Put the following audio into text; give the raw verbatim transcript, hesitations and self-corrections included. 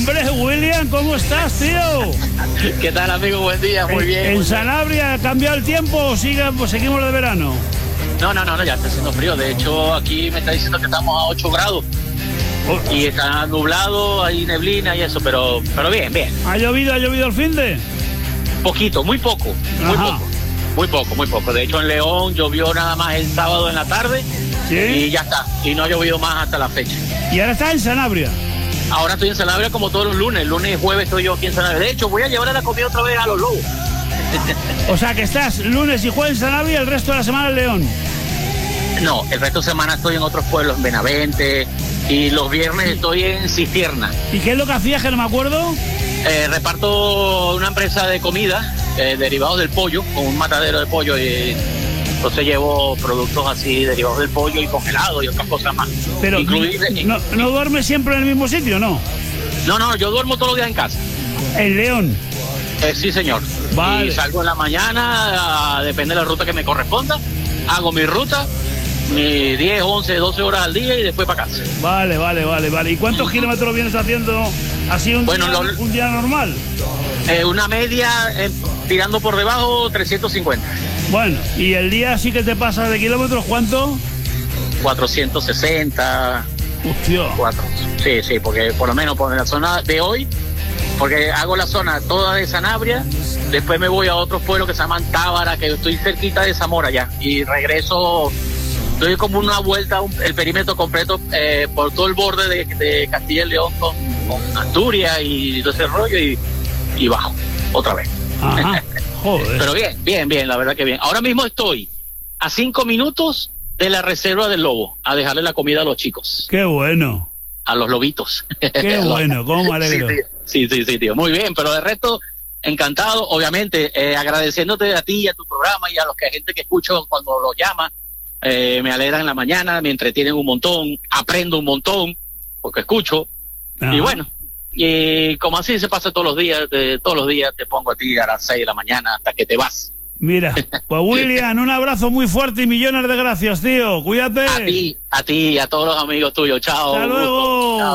Hombre, William, ¿cómo estás, tío? ¿Qué tal, amigo? Buen día, muy en, bien. ¿En Sanabria ha cambiado el tiempo o sigue, pues seguimos de verano? No, no, no, no, ya está haciendo frío. De hecho, aquí me está diciendo que estamos a ocho grados. Oh. Y está nublado, hay neblina y eso, pero pero bien, bien. ¿Ha llovido, ha llovido el finde? Poquito, muy poco, muy Ajá. poco. Muy poco, muy poco. De hecho, en León llovió nada más el sábado en la tarde. ¿Sí? Y ya está. Y no ha llovido más hasta la fecha. ¿Y ahora está en Sanabria? Ahora estoy en Sanabria como todos los lunes. Lunes y jueves estoy yo aquí en Sanabria. De hecho, voy a llevar a la comida otra vez a los lobos. O sea, que estás lunes y jueves en Sanabria y el resto de la semana en León. No, el resto de semana estoy en otros pueblos, en Benavente, y los viernes estoy en Cistierna. ¿Y qué es lo que hacías, que no me acuerdo? Eh, reparto una empresa de comida, eh, derivados del pollo, con un matadero de pollo, y entonces llevo productos así derivados del pollo y congelados y otras cosas más. Pero Incluir, no, ¿no duermes siempre en el mismo sitio, no? No, no, yo duermo todos los días en casa. ¿En León? Eh, sí, señor. Vale. Y salgo en la mañana, depende de la ruta que me corresponda, hago mi ruta, mis diez, once, doce horas al día y después para casa. Vale, vale, vale, vale. ¿Y cuántos kilómetros vienes haciendo así un, bueno, día, lo, un día normal? Eh, una media, eh, tirando por debajo, trescientos cincuenta. Bueno, ¿y el día sí que te pasa de kilómetros cuánto? cuatrocientos sesenta. Hostia. Cuatro. Sí, sí, porque por lo menos por la zona de hoy, porque hago la zona toda de Sanabria, después me voy a otros pueblos que se llaman Tábara, que estoy cerquita de Zamora ya, y regreso, doy como una vuelta, un, el perímetro completo eh, por todo el borde de, de Castilla y León con, con Asturias y todo ese rollo, y, y bajo, otra vez. Ajá. Joder. Pero bien, bien, bien, la verdad que bien. Ahora mismo estoy a cinco minutos de la reserva del lobo, a dejarle la comida a los chicos. Qué bueno. A los lobitos. Qué bueno, cómo me alegro. Sí, sí, sí, sí, tío. Muy bien, pero de resto, encantado, obviamente, eh, agradeciéndote a ti y a tu programa y a los que gente que escucho cuando los llama, eh, me alegran en la mañana, me entretienen un montón, aprendo un montón, porque escucho. Ajá. Y bueno, y como así se pasa todos los días, de, todos los días te pongo a ti a las seis de la mañana hasta que te vas. Mira, pues William, un abrazo muy fuerte y millones de gracias, tío. Cuídate. A ti, a ti y a todos los amigos tuyos. Chao. Hasta luego. Chao.